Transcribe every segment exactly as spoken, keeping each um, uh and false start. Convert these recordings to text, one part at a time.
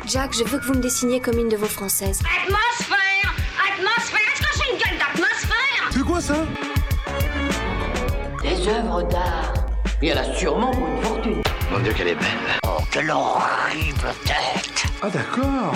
Jack, je veux que vous me dessiniez comme une de vos françaises. Atmosphère! Atmosphère! Est-ce que c'est une gueule d'atmosphère? C'est quoi ça? Des œuvres d'art. Et elle a sûrement une fortune. Mon Dieu, qu'elle est belle. Oh, quelle horrible tête! Ah d'accord.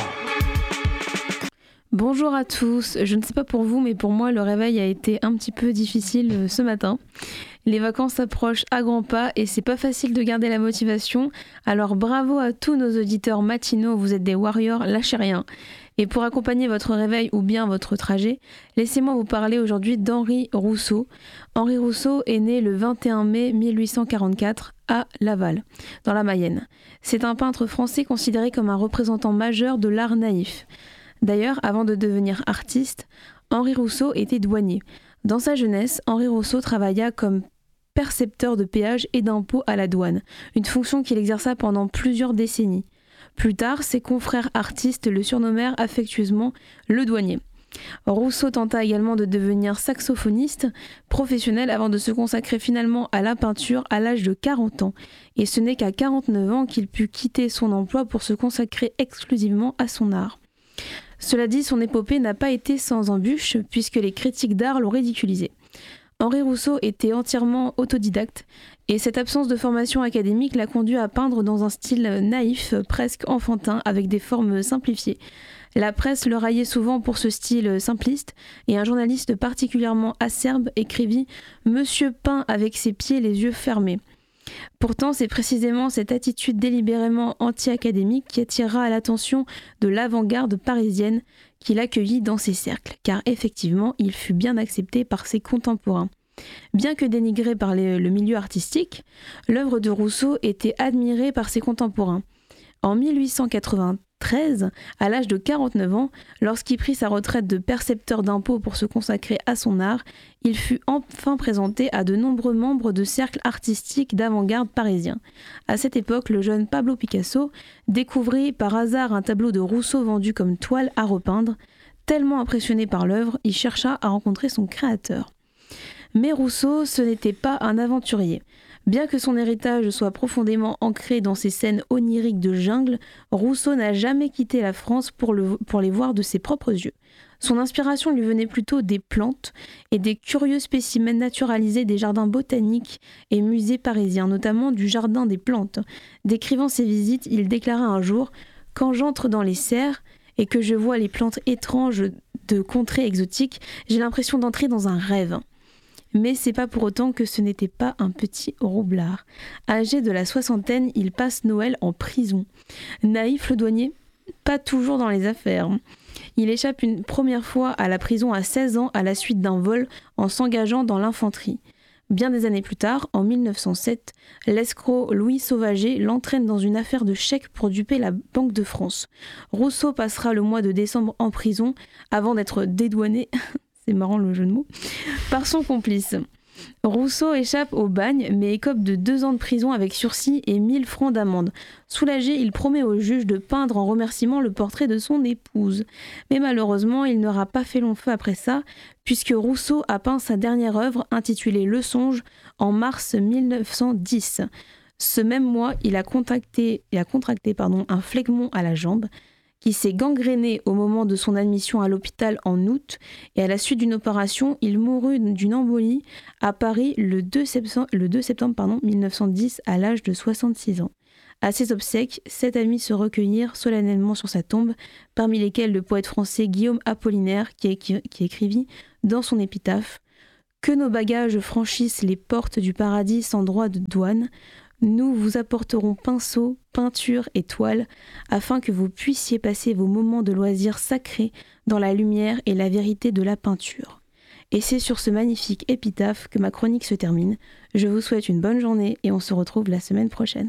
Bonjour à tous, je ne sais pas pour vous mais pour moi le réveil a été un petit peu difficile ce matin. Les vacances approchent à grands pas et c'est pas facile de garder la motivation, alors bravo à tous nos auditeurs matinaux, vous êtes des warriors, lâchez rien. Et pour accompagner votre réveil ou bien votre trajet, laissez-moi vous parler aujourd'hui d'Henri Rousseau. Henri Rousseau est né le vingt et un mai mille huit cent quarante-quatre à Laval, dans la Mayenne. C'est un peintre français considéré comme un représentant majeur de l'art naïf. D'ailleurs, avant de devenir artiste, Henri Rousseau était douanier. Dans sa jeunesse, Henri Rousseau travailla comme percepteur de péages et d'impôts à la douane, une fonction qu'il exerça pendant plusieurs décennies. Plus tard, ses confrères artistes le surnommèrent affectueusement le douanier. Rousseau tenta également de devenir saxophoniste professionnel avant de se consacrer finalement à la peinture à l'âge de quarante ans. Et ce n'est qu'à quarante-neuf ans qu'il put quitter son emploi pour se consacrer exclusivement à son art. Cela dit, son épopée n'a pas été sans embûches, puisque les critiques d'art l'ont ridiculisé. Henri Rousseau était entièrement autodidacte, et cette absence de formation académique l'a conduit à peindre dans un style naïf, presque enfantin, avec des formes simplifiées. La presse le raillait souvent pour ce style simpliste, et un journaliste particulièrement acerbe écrivit « Monsieur peint avec ses pieds les yeux fermés ». Pourtant, c'est précisément cette attitude délibérément anti-académique qui attirera l'attention de l'avant-garde parisienne qui l'accueillit dans ses cercles, car effectivement, il fut bien accepté par ses contemporains. Bien que dénigré par les, le milieu artistique, l'œuvre de Rousseau était admirée par ses contemporains. En mille huit cent quatre-vingt-treize, à l'âge de quarante-neuf ans, lorsqu'il prit sa retraite de percepteur d'impôts pour se consacrer à son art, il fut enfin présenté à de nombreux membres de cercles artistiques d'avant-garde parisiens. À cette époque, le jeune Pablo Picasso découvrit par hasard un tableau de Rousseau vendu comme toile à repeindre. Tellement impressionné par l'œuvre, il chercha à rencontrer son créateur. Mais Rousseau, ce n'était pas un aventurier. Bien que son héritage soit profondément ancré dans ces scènes oniriques de jungle, Rousseau n'a jamais quitté la France pour, le, pour les voir de ses propres yeux. Son inspiration lui venait plutôt des plantes et des curieux spécimens naturalisés des jardins botaniques et musées parisiens, notamment du Jardin des Plantes. Décrivant ses visites, il déclara un jour « Quand j'entre dans les serres et que je vois les plantes étranges de contrées exotiques, j'ai l'impression d'entrer dans un rêve ». Mais c'est pas pour autant que ce n'était pas un petit roublard. Âgé de la soixantaine, il passe Noël en prison. Naïf le douanier, pas toujours dans les affaires. Il échappe une première fois à la prison à seize ans à la suite d'un vol en s'engageant dans l'infanterie. Bien des années plus tard, en mille neuf cent sept, l'escroc Louis Sauvager l'entraîne dans une affaire de chèques pour duper la Banque de France. Rousseau passera le mois de décembre en prison avant d'être dédouané... C'est marrant le jeu de mots, par son complice. Rousseau échappe au bagne, mais écope de deux ans de prison avec sursis et mille francs d'amende. Soulagé, il promet au juge de peindre en remerciement le portrait de son épouse. Mais malheureusement, il n'aura pas fait long feu après ça, puisque Rousseau a peint sa dernière œuvre, intitulée Le Songe, en mars mille neuf cent dix. Ce même mois, il a contracté, il a contracté pardon, un phlegmon à la jambe, qui s'est gangréné au moment de son admission à l'hôpital en août, et à la suite d'une opération, il mourut d'une embolie à Paris le deux septembre, le deux septembre pardon, mille neuf cent dix à l'âge de soixante-six ans. À ses obsèques, sept amis se recueillirent solennellement sur sa tombe, parmi lesquels le poète français Guillaume Apollinaire, qui, écri- qui écrivit dans son épitaphe « Que nos bagages franchissent les portes du paradis sans droit de douane, nous vous apporterons pinceaux, peinture et toile, afin que vous puissiez passer vos moments de loisirs sacrés dans la lumière et la vérité de la peinture. » Et c'est sur ce magnifique épitaphe que ma chronique se termine. Je vous souhaite une bonne journée et on se retrouve la semaine prochaine.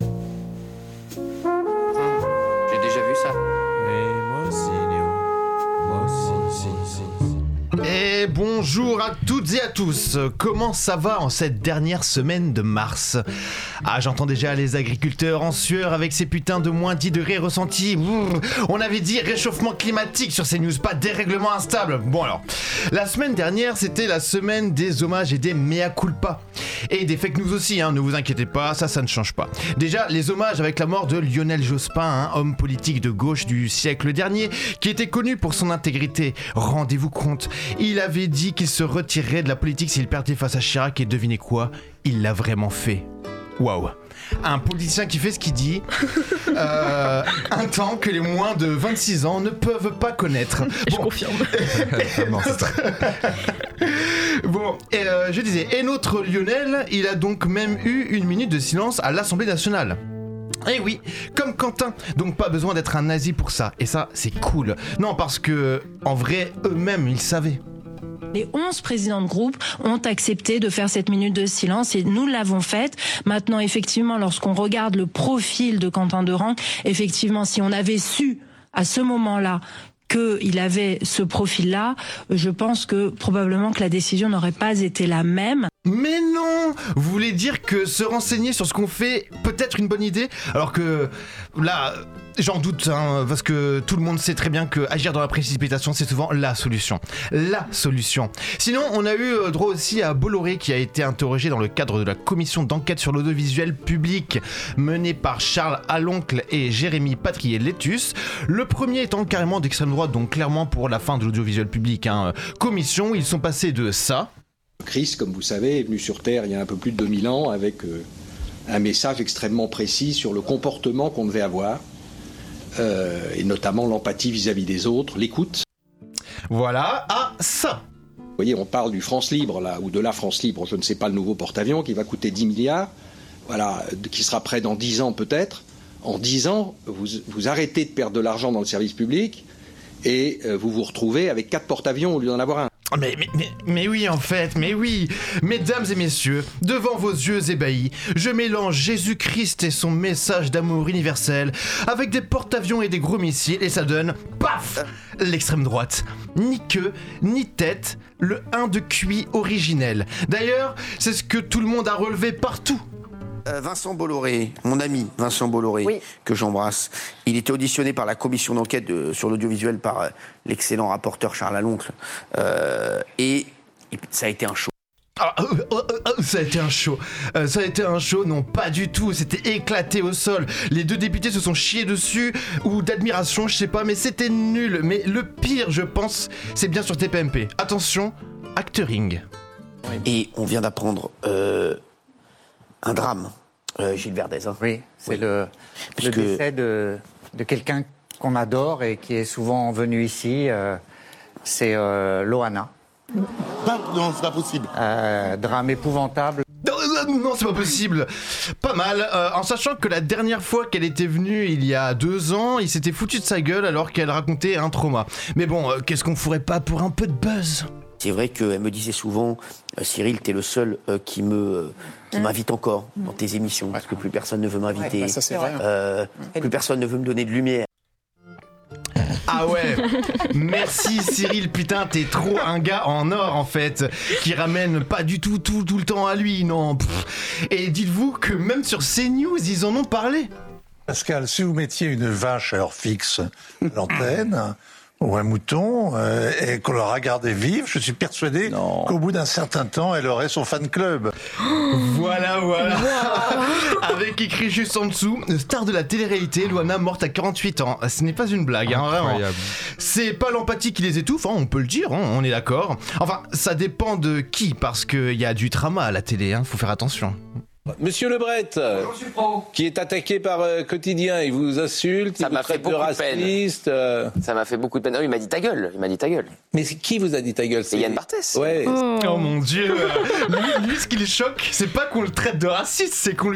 J'ai déjà vu ça. Et moi aussi, Léo. Moi aussi, si, si, si. Et bonjour à toutes et à tous. Comment ça va en cette dernière semaine de mars ? Ah, j'entends déjà les agriculteurs en sueur avec ces putains de moins dix degrés ressentis. Brrr. On avait dit réchauffement climatique sur ces news, pas dérèglement instable. Bon alors, la semaine dernière, c'était la semaine des hommages et des mea culpa. Et des fake news aussi, hein, ne vous inquiétez pas, ça, ça ne change pas. Déjà, les hommages avec la mort de Lionel Jospin, hein, homme politique de gauche du siècle dernier, qui était connu pour son intégrité. Rendez-vous compte, il avait dit qu'il se retirerait de la politique s'il perdait face à Chirac, et devinez quoi ? Il l'a vraiment fait. Waouh. Un politicien qui fait ce qu'il dit, euh, un temps que les moins de vingt-six ans ne peuvent pas connaître. Je bon. confirme. Bon, et euh, je disais, et notre Lionel, il a donc même eu une minute de silence à l'Assemblée nationale. Eh oui, comme Quentin, donc pas besoin d'être un nazi pour ça, et ça, c'est cool. Non, parce que, en vrai, eux-mêmes, ils savaient. Les onze présidents de groupe ont accepté de faire cette minute de silence et nous l'avons faite. Maintenant, effectivement, lorsqu'on regarde le profil de Quentin Derengue, effectivement, si on avait su à ce moment-là qu'il avait ce profil-là, je pense que probablement que la décision n'aurait pas été la même. Mais non! Vous voulez dire que se renseigner sur ce qu'on fait peut être une bonne idée? Alors que là, j'en doute, hein, parce que tout le monde sait très bien que agir dans la précipitation, c'est souvent la solution. La solution. Sinon, on a eu droit aussi à Bolloré qui a été interrogé dans le cadre de la commission d'enquête sur l'audiovisuel public menée par Charles Aloncle et Jérémy Patrier-Letus. Le premier étant carrément d'extrême droite, donc clairement pour la fin de l'audiovisuel public. Hein. Commission, ils sont passés de ça. Christ, comme vous savez, est venu sur Terre il y a un peu plus de deux mille ans avec euh, un message extrêmement précis sur le comportement qu'on devait avoir, euh, et notamment l'empathie vis-à-vis des autres, l'écoute. Voilà, à ça. Vous voyez, on parle du France Libre, là, ou de la France Libre, je ne sais pas, le nouveau porte-avions qui va coûter dix milliards, voilà, qui sera prêt dans dix ans peut-être. En dix ans, vous, vous arrêtez de perdre de l'argent dans le service public et euh, vous vous retrouvez avec quatre porte-avions au lieu d'en avoir un. Mais, mais, mais, mais oui, en fait, mais oui. Mesdames et messieurs, devant vos yeux ébahis, je mélange Jésus-Christ et son message d'amour universel avec des porte-avions et des gros missiles et ça donne, paf, l'extrême droite. Ni queue, ni tête, le un de Q I originel. D'ailleurs, c'est ce que tout le monde a relevé partout. Euh, Vincent Bolloré, mon ami Vincent Bolloré, oui. que j'embrasse, il était auditionné par la commission d'enquête de, sur l'audiovisuel par euh, l'excellent rapporteur Charles Aloncle, euh, et, et ça a été un show. Ah, euh, euh, euh, ça a été un show. Euh, ça a été un show, non pas du tout. C'était éclaté au sol. Les deux députés se sont chiés dessus, ou d'admiration, je sais pas, mais c'était nul. Mais le pire, je pense, c'est bien sur T P M P. Attention, actering. Et on vient d'apprendre euh, un drame, euh, Gilles Verdez. Hein. Oui, c'est oui. le, le que... décès de, de quelqu'un qu'on adore et qui est souvent venu ici. Euh, c'est euh, Loana. Non, c'est pas possible. Euh, drame épouvantable. Non, non, c'est pas possible. Pas mal, euh, en sachant que la dernière fois qu'elle était venue, il y a deux ans, il s'était foutu de sa gueule alors qu'elle racontait un trauma. Mais bon, euh, qu'est-ce qu'on ferait pas pour un peu de buzz ? C'est vrai qu'elle me disait souvent, euh, Cyril, t'es le seul euh, qui me euh, qui mmh. m'invite encore mmh. dans tes émissions, ouais. parce que plus personne ne veut m'inviter, ouais, bah ça, c'est vrai. Euh, mmh. plus personne ne veut me donner de lumière. Ah ouais, merci Cyril, putain, t'es trop un gars en or en fait, qui ramène pas du tout tout, tout le temps à lui, non. Pff. Et dites-vous que même sur CNews, ils en ont parlé. Pascal, si vous mettiez une vache à heure fixe à l'antenne, ou un mouton, euh, et qu'on la regardait vivre, je suis persuadé non. qu'au bout d'un certain temps, elle aurait son fan club. Voilà, voilà. Wow. Avec écrit juste en dessous, star de la télé-réalité, Loana morte à quarante-huit ans. Ce n'est pas une blague, hein, vraiment. C'est pas l'empathie qui les étouffe, hein, on peut le dire, hein, on est d'accord. Enfin, ça dépend de qui, parce qu'il y a du drama à la télé, hein, faut faire attention. Monsieur Lebret, qui est attaqué par euh, Quotidien, il vous insulte, ça il vous traite de raciste. Euh... Ça m'a fait beaucoup de peine. Non, il m'a dit ta gueule. Il m'a dit ta gueule. Mais qui vous a dit ta gueule? C'est Yann Barthès. Ouais. Oh, oh mon Dieu. lui, lui, ce qui le choque, c'est pas qu'on le traite de raciste, c'est qu'on